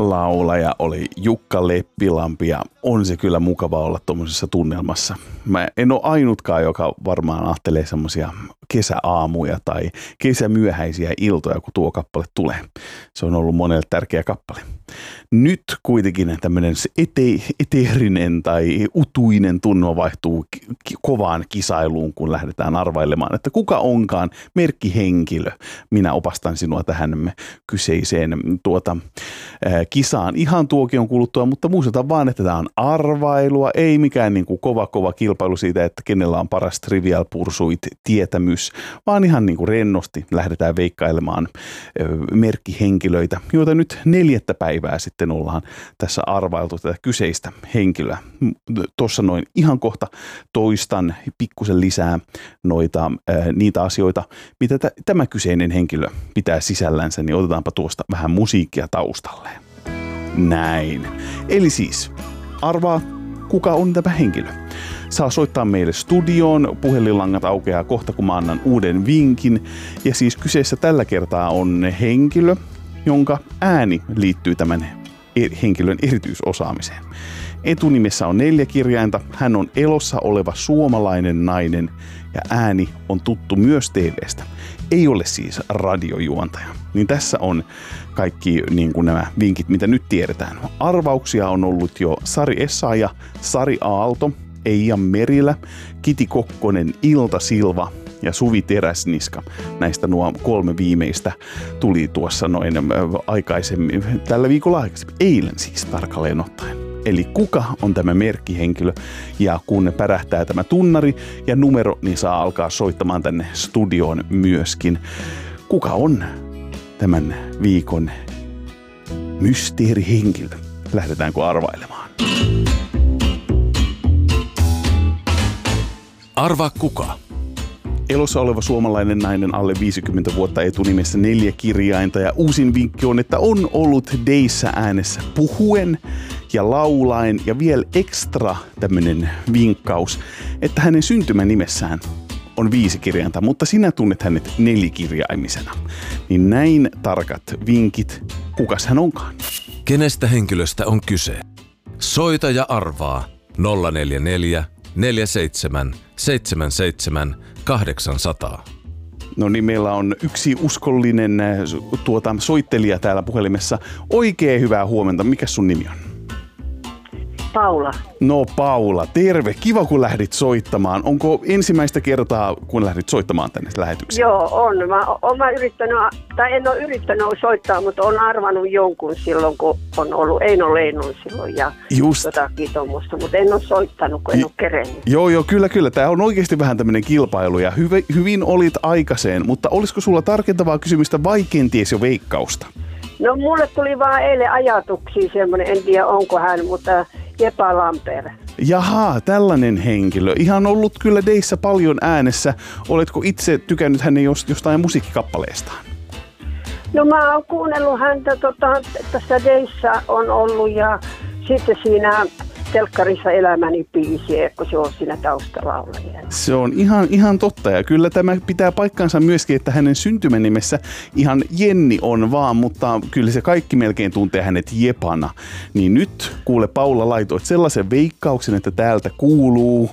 laulaja oli Jukka Leppilampi ja on se kyllä mukava olla tuommoisessa tunnelmassa. Mä en ole ainutkaan, joka varmaan ajattelee semmoisia kesäaamuja tai kesämyöhäisiä iltoja, kun tuo kappale tulee. Se on ollut monelle tärkeä kappale. Nyt kuitenkin tämmöinen eteerinen tai utuinen tunnelma vaihtuu kovaan kisailuun, kun lähdetään arvailemaan, että kuka onkaan merkkihenkilö. Minä opastan sinua tähän kyseiseen kisaan ihan tuokion kuluttua, mutta muistutan vaan, että tämä on arvailua, ei mikään niin kuin kova kilpailu siitä, että kenellä on paras Trivial Pursuit tietämys, vaan ihan niin kuin rennosti lähdetään veikkailemaan merkkihenkilöitä, joita nyt 4. päivää sitten ollaan tässä arvailtu tätä kyseistä henkilöä. Tuossa noin ihan kohta toistan pikkusen lisää niitä asioita, mitä tämä kyseinen henkilö pitää sisällänsä, niin otetaanpa tuosta vähän musiikkia taustalle. Näin. Eli siis arvaa, kuka on tämä henkilö. Saa soittaa meille studioon, puhelinlangat aukeaa kohta, kun mä annan uuden vinkin. Ja siis kyseessä tällä kertaa on henkilö, jonka ääni liittyy tämän henkilön erityisosaamiseen. Etunimessä on 4 kirjainta, hän on elossa oleva suomalainen nainen ja ääni on tuttu myös TV:stä. Ei ole siis radiojuontaja. Niin tässä on kaikki niin kuin nämä vinkit, mitä nyt tiedetään. Arvauksia on ollut jo Sari Essaaja, Sari Aalto, Eija Merilä, Kiti Kokkonen, Ilta Silva ja Suvi Teräsniska. Näistä nuo 3 viimeistä tuli tuossa noin aikaisemmin, tällä viikolla aikaisemmin, eilen siis tarkalleen ottaen. Eli kuka on tämä merkkihenkilö, ja kun pärähtää tämä tunnari ja numero, niin saa alkaa soittamaan tänne studioon myöskin. Kuka on tämän viikon mysteerihenkilö? Lähdetäänkö arvailemaan? Arvaa kuka? Elossa oleva suomalainen nainen alle 50 vuotta, etunimessä 4 kirjainta, ja uusin vinkki on, että on ollut Deissä äänessä puhuen ja laulaen ja vielä ekstra tämmönen vinkkaus, että hänen syntymänimessään on 5 kirjainta, mutta sinä tunnet hänet 4-kirjaimisena. Niin näin tarkat vinkit, kukas hän onkaan. Kenestä henkilöstä on kyse? Soita ja arvaa 044 47 77 800. No niin, meillä on yksi uskollinen soittelija täällä puhelimessa. Oikein hyvää huomenta. Mikäs sun nimi on? Paula. No Paula, terve. Kiva kun lähdit soittamaan. Onko ensimmäistä kertaa, kun lähdit soittamaan tänne lähetykseen? Joo, on. Mä yrittänyt, tai en ole yrittänyt soittaa, mutta on arvannut jonkun silloin, kun on ollut Eino Leinon silloin ja jotakin tuommoista, mutta en ole soittanut, kun en ole kerennyt. Joo, kyllä. Tämä on oikeasti vähän tämmöinen kilpailu ja hyvin olit aikaiseen, mutta olisiko sulla tarkentavaa kysymystä vai kenties jo veikkausta? No mulle tuli vaan eilen ajatuksia semmoinen, en tiedä onko hän, mutta Jepa Lamper. Jaha, tällainen henkilö. Ihan ollut kyllä Deissä paljon äänessä. Oletko itse tykännyt hänen jostain musiikkikappaleestaan? No mä oon kuunnellut häntä, tässä Deissä on ollut ja sitten siinä telkkarissa Elämäni biisi, kun se on siinä taustalaulajana. Se on ihan totta, ja kyllä tämä pitää paikkansa myöskin, että hänen syntymänimessä ihan Jenni on vaan, mutta kyllä se kaikki melkein tuntee hänet Jepana. Niin nyt, kuule Paula, laitoit sellaisen veikkauksen, että täältä kuuluu...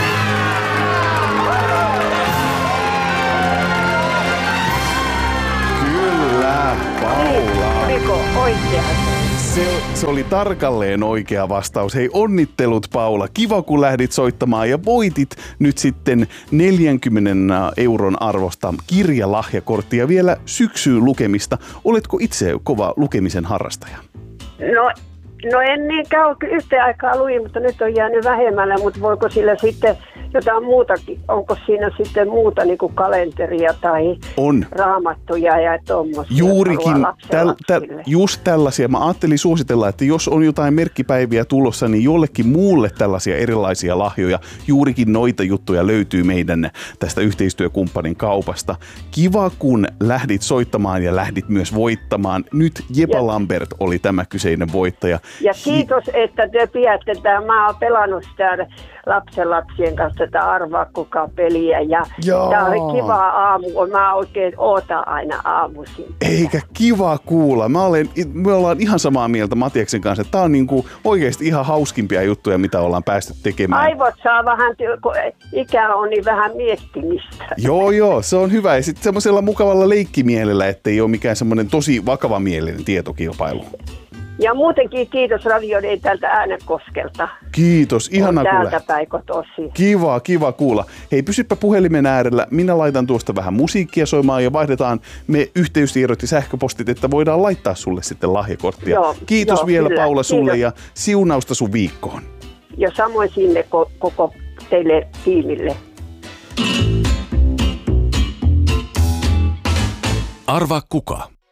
Kyllä, Paula. Oliko oikein? Se oli tarkalleen oikea vastaus. Hei, onnittelut Paula. Kiva kun lähdit soittamaan ja voitit nyt sitten 40 euron arvosta kirjalahjakorttia vielä syksyyn lukemista. Oletko itse kova lukemisen harrastaja? No en niinkään yhteen aikaa luin, mutta nyt on jäänyt vähemmälle, mutta voiko sillä sitten jotain muutakin, onko siinä sitten muuta niin kuin kalenteria tai raamattuja ja tuommoisia? Juurikin, just tällaisia. Mä ajattelin suositella, että jos on jotain merkkipäiviä tulossa, niin jollekin muulle tällaisia erilaisia lahjoja, juurikin noita juttuja löytyy meidän tästä yhteistyökumppanin kaupasta. Kiva, kun lähdit soittamaan ja lähdit myös voittamaan. Nyt Jepa Lambert oli tämä kyseinen voittaja. Ja kiitos, että te pidätte tämän. Mä oon pelannut sitä lapsenlapsien kanssa tätä Arvaa kuka -peliä. Ja tämä oli kiva aamu. Mä oikein ootan aina aamuisin. Eikä kiva kuulla. Me ollaan ihan samaa mieltä Matiaksen kanssa, että tämä on niinku oikeasti ihan hauskimpia juttuja, mitä ollaan päästy tekemään. Aivot saa vähän, kun ikä on niin vähän miettimistä. Joo, se on hyvä. Ja sitten semmoisella mukavalla leikkimielellä, ettei ole mikään semmoinen tosi vakavamielinen tietokilpailu. Ja muutenkin kiitos radioiden täältä Äänekoskelta. Kiitos, ihana kuulla. Täältä päin tosi. Kiva kuulla. Hei, pysypä puhelimen äärellä. Minä laitan tuosta vähän musiikkia soimaan ja vaihdetaan me yhteystiedot ja sähköpostit, että voidaan laittaa sulle sitten lahjakorttia. Kiitos vielä kyllä. Paula sulle ja siunausta sun viikkoon. Ja samoin sinne koko teille tiimille. Arvaa kuka?